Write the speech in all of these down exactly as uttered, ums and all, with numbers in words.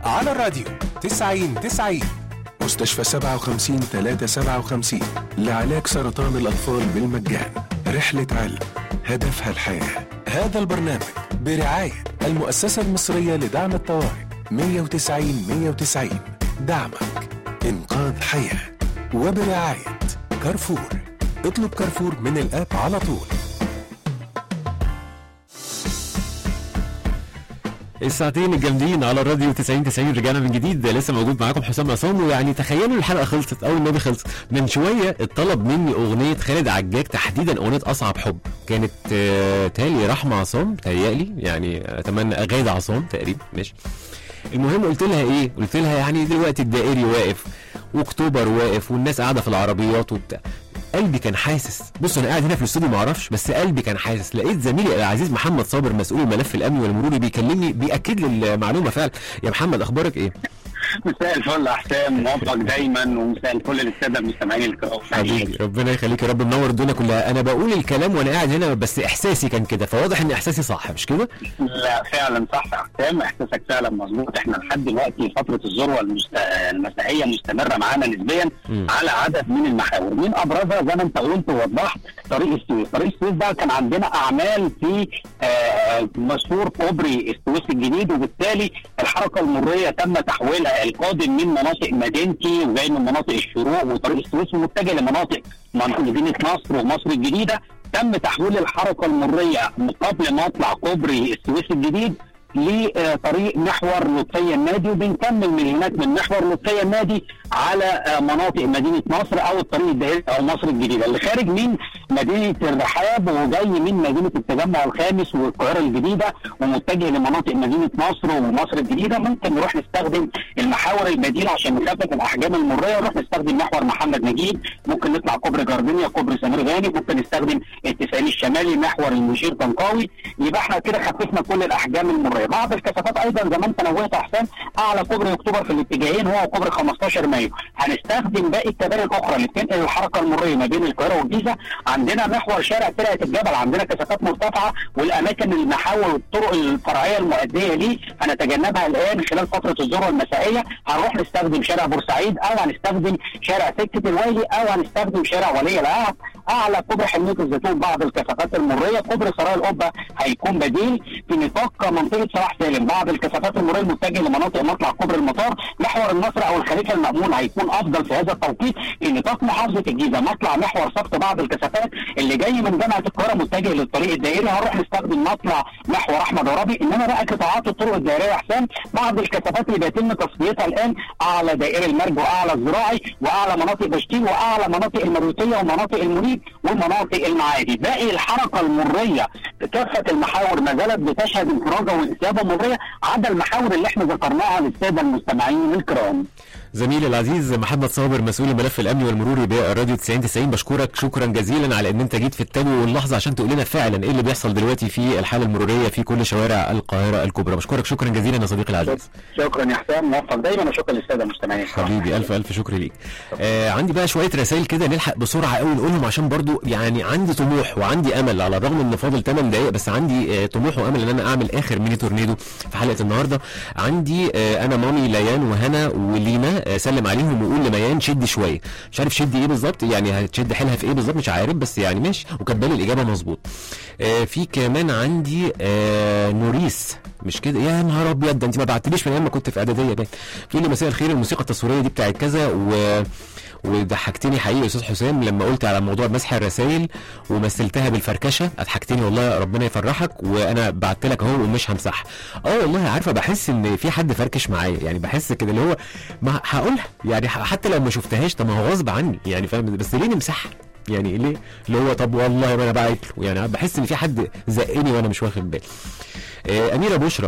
على الراديو تسعين تسعين. مستشفى سبعة وخمسين ثلاثة سبعة وخمسين لعلاج سرطان الأطفال بالمجان. رحلة علم هدفها الحياة. هذا البرنامج برعاية المؤسسة المصرية لدعم الطوارئ مية وتسعين مية وتسعين. دعمك إنقاذ حياة. وبرعاية كارفور. اطلب كارفور من الآب على طول. الساعتين الجامدين على الراديو تسعين تسعين رجعنا من جديد. لسه موجود معاكم حسام عصام. ويعني تخيلوا الحلقه خلصت او النبي خلص من شويه اتطلب مني اغنيه خالد عجاج، تحديدا اغنيه اصعب حب. كانت آه تالي رحمه عصام تهيألي، يعني اتمنى غاده عصام تقريبا. ماشي، المهم قلت لها ايه؟ قلت لها يعني دلوقتي الدائري واقف واكتوبر واقف والناس قاعده في العربيات وبتاع. قلبي كان حاسس، بص انا قاعد هنا في الاستوديو ما اعرفش، بس قلبي كان حاسس. لقيت زميلي العزيز محمد صابر مسؤول الملف الامني والمروري بيكلمني بياكد لي المعلومه فعلا. يا محمد اخبارك ايه؟ مساء الفل يا حسام، موفق دايما، ومساء الفل للساده المستمعين الكرام. حبيبي ربنا يخليك يا رب، منور الدنيا كلها. انا بقول الكلام وانا قاعد هنا بس احساسي كان كده، فواضح ان احساسي صح مش كده؟ لا فعلا صح يا حسام، احساسك فعلا مظبوط. احنا لحد دلوقتي فتره الذروه المست... المسائيه مستمره معانا نسبيا م. على عدد من المحاور، من ابرزها زي ما انت قلت ووضحت طريق السويس. طريق السويس ده كان عندنا اعمال في آه مشهور كوبري السويس الجديد، وبالتالي الحركه المروريه تم تحويلها القادم من مناطق مدينتي وجاي من مناطق الشروق وطريق السويس ومتجه لمناطق مدينه نصر ومصر الجديده، تم تحويل الحركه المروريه قبل مطلع كوبري السويس الجديد لطريق محور لطفية النادي، وبنكمل من هناك من محور لطفية النادي على مناطق مدينة نصر او الطريق الدائري او مصر الجديدة. اللي خارج من مدينة الرحاب وجاي من مدينة التجمع الخامس والقاهرة الجديدة ومتجه لمناطق مدينة نصر ومصر الجديدة، ممكن نروح نستخدم المحاور البديلة عشان نخفف الاحجام المرورية، ونروح نستخدم محور محمد نجيب، ممكن نطلع كوبري جاردينيا، كوبري سمير غانم، ممكن نستخدم التسعين الشمالي، محور المشير طنطاوي. يبقى احنا كده خففنا كل الاحجام المرورية. بعض الكثافات ايضا زي ما انت نوهت يا حسام اعلى كوبري اكتوبر في الاتجاهين هو كوبري خمستاشر مايو. هنستخدم باقي الكباري الاخرى اللي بتنقل الحركه المروريه ما بين القاهره والجيزه. عندنا محور شارع ترعه الجبل، عندنا كثافات مرتفعه، والاماكن المحاور والطرق الفرعيه المؤديه ليه هنتجنبها الان خلال فتره الذروه المسائيه. هنروح نستخدم شارع بورسعيد، او هنستخدم شارع سكه الويلي، او هنستخدم شارع ولي العهد. اعلى كوبري حلميه الزيتون بعض الكثافات المروريه، كوبري سرايا القبه هيكون بديل. في نطاق منطقه صلاح سالم بعض الكثافات المروريه المتجهه لمناطق مطلع كوبري المطار، محور النصر او الخليفه المأمون هيكون افضل في هذا التوقيت. في نطاق محافظه الجيزه مطلع محور سقط بعض الكثافات اللي جاي من جامعه القاهره متجه للطريق الدائري، هنروح نستخدم مطلع محور احمد عرابي. انما بقى قطاعات الطرق الدائريه يا حسام بعض الكثافات اللي بيتم تصفيتها الان اعلى دائري المرج واعلى الزراعي واعلى مناطق بشتيل واعلى مناطق المروتيه ومناطق المنيب ومناطق المعادي. باقي الحركه المروريه كافه المحاور ما زالت بتشهد انفراجه واستجابه مروريه عدا المحاور اللي احنا ذكرناها للساده المستمعين الكرام. زميلي العزيز محمد صابر مسؤول الملف الامني والمروري بالراديو تسعين تسعين، بشكرك شكرا جزيلا على ان انت جيت في التاني واللحظه عشان تقول لنا فعلا ايه اللي بيحصل دلوقتي في الحاله المروريه في كل شوارع القاهره الكبرى. بشكرك شكرا جزيلا يا صديقي العزيز. شكرا يا حسام، موفق دايما، وشكرا للساده المستمعين. حبيبي الف الف شكر ليك. آه عندي بقى شويه رسائل كده نلحق بسرعه قوي نقولهم عشان برضو يعني عندي طموح وعندي امل، على الرغم ان فاضل ثمان دقائق بس عندي آه طموح وامل ان انا اعمل اخر ميني تورنيدو في حلقه النهارده. عندي آه انا مامي ليان وهنا ولينا آه سلم عليهم وقول لميان شدي شويه. مش عارف شدي ايه بالظبط، يعني هتشد حيلها في ايه بالظبط مش عارف، بس يعني ماشي، وكاتبه لي الاجابه مظبوط. آه في كمان عندي آه نوريس، مش كده يا نهار ابيض، ده انت ما بعتليش من ايام ما كنت في اعداديه باين. تقول لي مساء الخير، الموسيقى التصويريه دي بتاعت كذا و وضحكتني حقيقي يا استاذ حسام لما قلت على موضوع مسح الرسائل ومثلتها بالفركشه، اضحكتني والله ربنا يفرحك، وانا بعت لك اهو ومش همسحها. اه والله عارفه بحس ان في حد فركش معايا، يعني بحس كده اللي هو ما هقولها يعني حتى لو ما شفتهاش، طب ما هو غصب عني يعني فاهم، بس ليه نمسحها يعني ليه اللي هو طب والله ما انا بعت له، يعني بحس ان في حد زقني وانا مش واخد بالي. آه اميره بشرى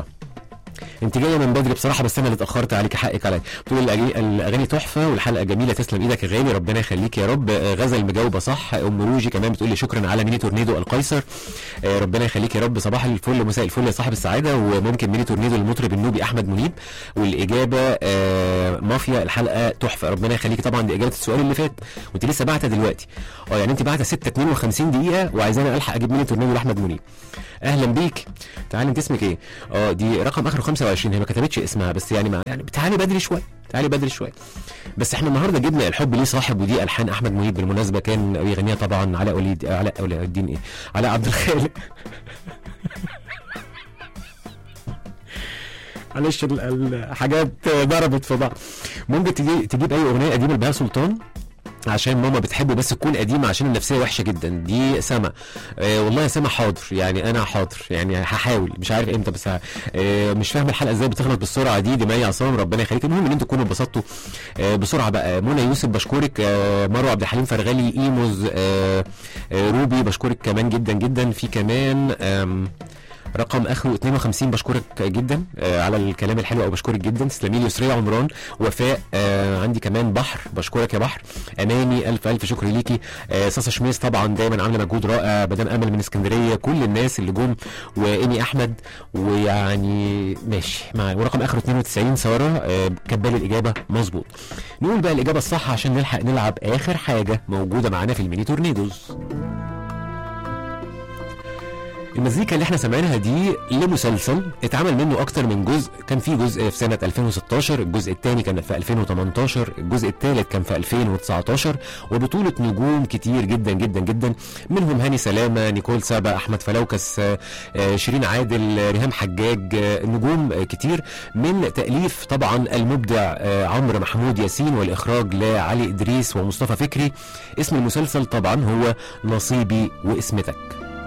انت جايه من بدري بصراحه بس انا اللي اتاخرت عليك، حقك عليا. بتقول الاغاني تحفه والحلقه جميله، تسلم ايدك يا غالي ربنا يخليك يا رب. غزل مجاوبه صح. ام روجي كمان بتقول لي شكرا على ميني تورنيدو القيصر، ربنا يخليك يا رب. صباح الفل مساء الفل يا صاحب السعاده. وممكن ميني تورنيدو للمطرب النوبي احمد منيب، والاجابه مافيا الحلقه تحفه ربنا يخليك. طبعا دي اجابه السؤال اللي فات وانت لسه باعته دلوقتي، اه يعني انت باعته ستة اتنين وخمسين دقيقه وعايزاني الحق اجيب ميني تورنيدو لاحمد منيب. اهلا بيك. تعالى انت اسمك ايه؟ اه دي رقم اخر وخمسة وعشرين، هي ما كتبتش اسمها بس يعني ما يعني تعالي بدري شويه، تعالي بدري شويه. بس احنا النهارده جبنا الحب ليه صاحب، ودي الحان احمد منيب بالمناسبه، كان بيغنيها طبعا علاء ولي علاء ولي الدين ايه علاء عبد الخالق. معلش الحاجات ضربت في بعض. ممكن تجي تجيب اي اغنيه قديمه لبهاء سلطان عشان ماما بتحبه بس تكون قديمه عشان النفسيه وحشه جدا. دي سما. آه والله يا سما حاضر، يعني انا حاضر، يعني هحاول، مش عارف امتى بس آه مش فاهم الحلقه ازاي بتخلص بالسرعه دي. دي مي عصام ربنا يخليك. المهم ان انتوا تكونوا اتبسطتوا آه بسرعه بقى. منى يوسف بشكرك، آه مروه عبد الحليم فرغلي، ايموز، آه آه روبي بشكرك كمان جدا جدا. في كمان آه رقم اخره اتنين وخمسين بشكرك جدا آه على الكلام الحلو، او بشكرك جدا. تسلمي لي. يسرية عمران، وفاء، آه عندي كمان بحر بشكرك يا بحر. اماني الف الف شكر ليكي. آه صاصه شميس طبعا دايما عامله مجهود رائع. مدام امل من اسكندريه، كل الناس اللي جم، وايمي احمد، ويعني ماشي مع. ورقم اخره اتنين وتسعين ساره آه كبال الاجابه مظبوط. نقول بقى الاجابه الصح عشان نلحق نلعب اخر حاجه موجوده معانا في الميني تورنيدوز. المزيكا اللي احنا سمعناها دي لمسلسل اتعمل منه اكتر من جزء. كان في جزء في سنة ألفين وستاشر، الجزء الثاني كان في ألفين وتمنتاشر، الجزء الثالث كان في ألفين وتسعتاشر، وبطولة نجوم كتير جدا جدا جدا، منهم هاني سلامة، نيكول سابا، احمد فلوكس، شيرين عادل، ريهام حجاج، نجوم كتير. من تأليف طبعا المبدع عمرو محمود ياسين، والاخراج لعلي ادريس ومصطفى فكري. اسم المسلسل طبعا هو نصيبي واسمتك.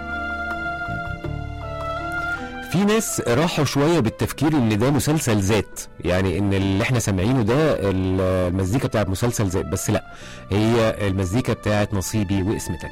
في ناس راحوا شوية بالتفكير ان ده مسلسل ذات، يعني ان اللي احنا سامعينه ده المزيكا بتاعت مسلسل ذات، بس لا، هي المزيكا بتاعت نصيبي واسمتك.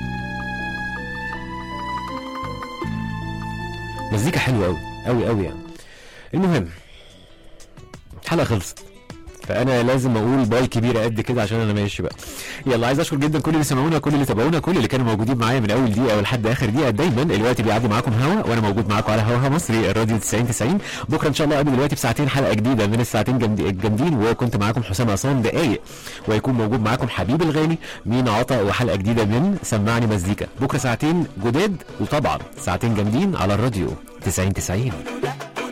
مزيكا حلوة قوي قوي قوي يعني. المهم الحلقة خلصت، فانا لازم اقول باي كبيره قد كده عشان انا ماشي بقى. يلا عايز اشكر جدا كل اللي سمعونا، كل اللي تابعونا، كل اللي كانوا موجودين معايا من اول دقيقه ولحد اخر دقيقه. دايما الوقت بيعدي معاكم هوا، وانا موجود معاكم على هواها مصري الراديو تسعين تسعين. بكره ان شاء الله قبل دلوقتي بساعتين حلقه جديده من الساعتين الجامدين، وكنت معاكم حسام عصام دقايق، ويكون موجود معاكم حبيب الغالي مين عطا، وحلقه جديده من سمعني مزيكا. بكره ساعتين جداد، وطبعا ساعتين جامدين على الراديو تسعين تسعين.